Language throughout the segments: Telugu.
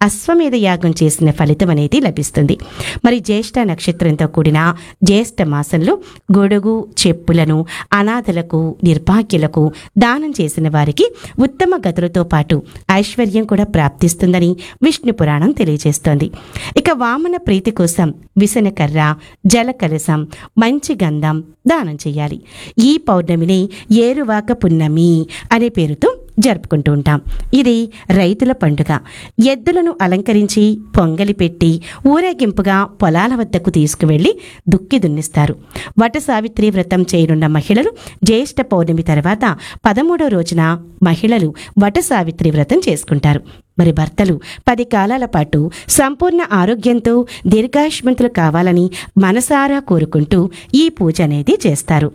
అశ్వమేధ యాగం చేసిన ఫలితం అనేది లభిస్తుంది. మరి జ్యేష్ఠ నక్షత్రంతో కూడిన జ్యేష్ఠ మాసంలో గొడుగు చెప్పులను అనాథలకు నిర్భాగ్యులకు దానం చేసిన వారికి ఉత్తమ గతులతో పాటు ఐశ్వర్యం కూడా ప్రాప్తిస్తుందని విష్ణు పురాణం తెలియజేస్తోంది. ఇక వామన ప్రీతి కోసం విసనకర్ర, జలకలశం, మంచి గంధం దానం చేయాలి. ఈ పౌర్ణమిని ఏరువాక పున్నమి అనే పేరుతో జరుపుకుంటూ ఉంటాం. ఇది రైతుల పండుగ. ఎద్దులను అలంకరించి పొంగలి పెట్టి ఊరేగింపుగా పొలాల వద్దకు తీసుకువెళ్లి దుక్కి దున్నిస్తారు. వట సావిత్రి వ్రతం చేయనున్న మహిళలు జ్యేష్ఠ పౌర్ణమి తర్వాత 13వ రోజున మహిళలు వట సావిత్రి వ్రతం చేసుకుంటారు. మరి భర్తలు 10 కాలాల పాటు సంపూర్ణ ఆరోగ్యంతో దీర్ఘాయుష్మంతులు కావాలని మనసారా కోరుకుంటూ ఈ పూజ అనేది చేస్తారు.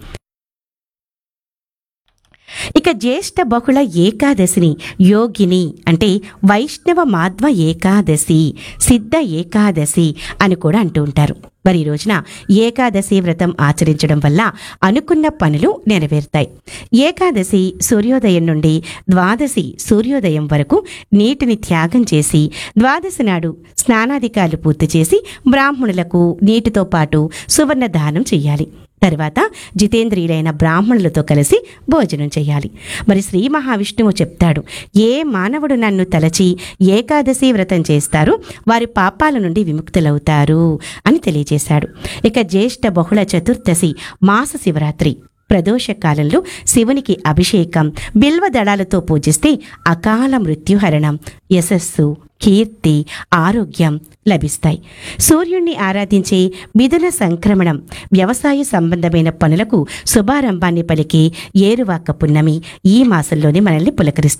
ఇక జ్యేష్ఠ బహుళ ఏకాదశిని యోగిని అంటే వైష్ణవ మాధ్వ ఏకాదశి, సిద్ధ ఏకాదశి అని కూడా అంటూ ఉంటారు. మరి ఈ రోజున ఏకాదశి వ్రతం ఆచరించడం వల్ల అనుకున్న పనులు నెరవేరుతాయి. ఏకాదశి సూర్యోదయం నుండి ద్వాదశి సూర్యోదయం వరకు నీటిని త్యాగం చేసి ద్వాదశి నాడు స్నానాధికారులు పూర్తి చేసి బ్రాహ్మణులకు నీటితో పాటు సువర్ణ దానం చేయాలి. తర్వాత జితేంద్రియులైన బ్రాహ్మణులతో కలిసి భోజనం చేయాలి. మరి శ్రీ మహావిష్ణువు చెప్తాడు, ఏ మానవుడు నన్ను తలచి ఏకాదశి వ్రతం చేస్తారో వారి పాపాల నుండి విముక్తులవుతారు అని తెలియజేశాడు. ఇక జ్యేష్ఠ బహుళ చతుర్దశి మాస శివరాత్రి ప్రదోష కాలంలో శివునికి అభిషేకం, బిల్వ దళాలతో పూజిస్తే అకాల మృత్యుహరణం, యశస్సు, కీర్తి, ఆరోగ్యం లభిస్తాయి. సూర్యుణ్ణి ఆరాధించే మిథున సంక్రమణం వ్యవసాయ సంబంధమైన పనులకు శుభారంభాన్ని పలికి ఏరువాక పున్నమి ఈ మాసంలోనే మనల్ని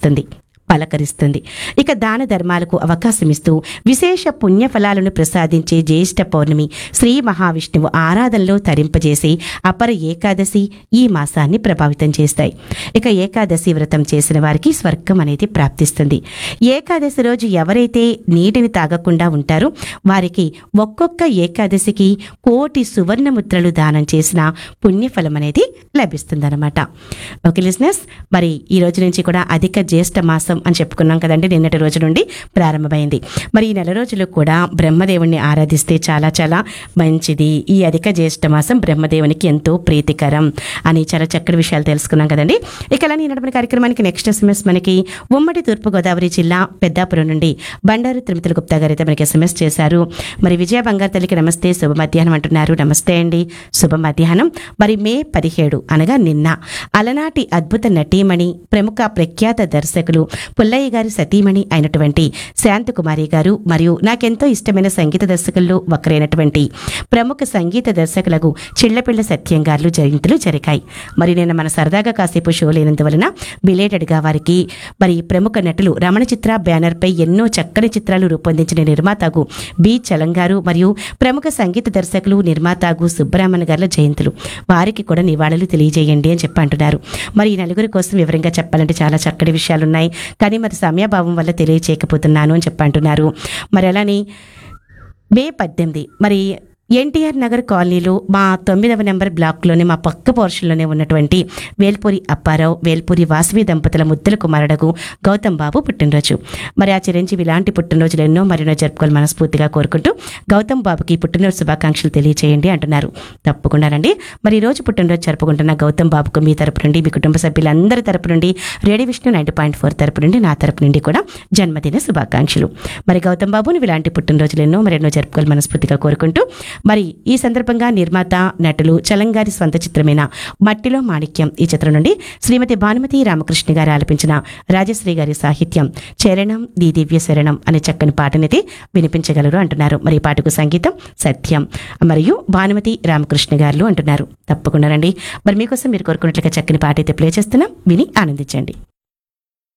పలకరిస్తుంది. ఇక దాన ధర్మాలకు అవకాశమిస్తూ విశేష పుణ్యఫలాలను ప్రసాదించే జ్యేష్ఠ పౌర్ణమి శ్రీ మహావిష్ణువు ఆరాధనలో తరింపజేసి అపర ఏకాదశి ఈ మాసాన్ని ప్రభావితం చేస్తాయి. ఇక ఏకాదశి వ్రతం చేసిన వారికి స్వర్గం అనేది ప్రాప్తిస్తుంది. ఏకాదశి రోజు ఎవరైతే నీటిని తాగకుండా ఉంటారో వారికి ఒక్కొక్క ఏకాదశికి 1,000,000 సువర్ణ ముద్రలు దానం చేసిన పుణ్యఫలం అనేది లభిస్తుందన్నమాట. ఓకే లిజనర్స్, మరి ఈ రోజు నుంచి కూడా అధిక జ్యేష్ఠ మాసం అని చెప్పుకున్నాం కదండి. నిన్నటి రోజు నుండి ప్రారంభమైంది. మరి ఈ నెల రోజులు కూడా బ్రహ్మదేవుణ్ణి ఆరాధిస్తే చాలా చాలా మంచిది. ఈ అధిక జ్యేష్ఠ మాసం బ్రహ్మదేవునికి ఎంతో ప్రీతికరం అని చాలా చక్కటి విషయాలు తెలుసుకున్నాం కదండి. ఇక అలా నడపని కార్యక్రమానికి నెక్స్ట్ ఎస్ఎంఎస్ మనకి ఉమ్మడి తూర్పుగోదావరి జిల్లా పెద్దాపురం నుండి బండారు తిరుమతుల గుప్తా గారు అయితే మనకి ఎస్ఎంఎస్ చేశారు. మరి విజయ బంగారు తల్లికి నమస్తే, శుభ మధ్యాహ్నం అంటున్నారు. నమస్తే అండి, శుభ మధ్యాహ్నం. మరి మే 17 అనగా నిన్న అలనాటి అద్భుత నటీమణి ప్రముఖ ప్రఖ్యాత దర్శకులు పుల్లయ్య గారి సతీమణి అయినటువంటి శాంతకుమారి గారు మరియు నాకెంతో ఇష్టమైన సంగీత దర్శకుల్లో ఒకరైనటువంటి ప్రముఖ సంగీత దర్శకులకు చిళ్లపిళ్ల సత్యం గారు జయంతులు జరిగాయి. మరి నేను మన సరదాగా కాసేపు షో లేనందువలన బిలేటెడ్గా వారికి మరి ప్రముఖ నటులు రమణ చిత్ర బ్యానర్పై ఎన్నో చక్కని చిత్రాలు రూపొందించిన నిర్మాతగు బి చలం గారు మరియు ప్రముఖ సంగీత దర్శకులు నిర్మాతగు సుబ్బరామన్ గారుల జయంతులు, వారికి కూడా నివాళులు తెలియజేయండి అని చెప్పి అంటున్నారు. మరి ఈ నలుగురి కోసం వివరంగా చెప్పాలంటే చాలా చక్కటి విషయాలున్నాయి, కానీ మరి సమయభావం వల్ల తెలియచేయకపోతున్నాను అని చెప్పంటున్నారు. మరి అలానే మే 18 మరి ఎన్టీఆర్ నగర్ కాలనీలో మా 9వ నెంబర్ బ్లాక్లోనే మా పక్క పోర్షన్లోనే ఉన్నటువంటి వేల్పూరి అప్పారావు, వేల్పూరి వాసవి దంపతుల ముద్దుల కుమారుడకు గౌతమ్ బాబు పుట్టినరోజు. మరి ఆ చిరంజీవి ఇలాంటి పుట్టినరోజులు ఎన్నో మరెన్నో జరుపుకోవాలి మనస్ఫూర్తిగా కోరుకుంటూ గౌతమ్ బాబుకి పుట్టినరోజు శుభాకాంక్షలు తెలియచేయండి అంటున్నారు. తప్పకుండానండి. మరి ఈ రోజు పుట్టినరోజు జరుపుకుంటున్న గౌతమ్ బాబుకు మీ తరపు నుండి, మీ కుటుంబ సభ్యులందరి తరపు నుండి, రేడియో విష్ణు 90.4 తరపు నుండి, నా తరపు నుండి కూడా జన్మదిన శుభాకాంక్షలు. మరి గౌతమ్ బాబుని ఇలాంటి పుట్టినరోజులు ఎన్నో మరెన్నో జరుపుకోవాలి మనస్ఫూర్తిగా కోరుకుంటూ మరి ఈ సందర్భంగా నిర్మాత నటులు చలంగారి స్వంత చిత్రమైన మట్టిలో మాణిక్యం ఈ చిత్రం నుండి శ్రీమతి భానుమతి రామకృష్ణ గారు ఆలపించిన రాజశ్రీ గారి సాహిత్యం చరణం ది దివ్య శరణం అనే చక్కని పాటనైతే వినిపించగలరు అంటున్నారు. మరి ఈ పాటకు సంగీతం సత్యం మరియు భానుమతి రామకృష్ణ గారు అంటున్నారు. తప్పకుండా రండి. మరి మీకోసం మీరు కోరుకున్నట్లుగా చక్కని పాట అయితే ప్లే చేస్తున్నాం, విని ఆనందించండి.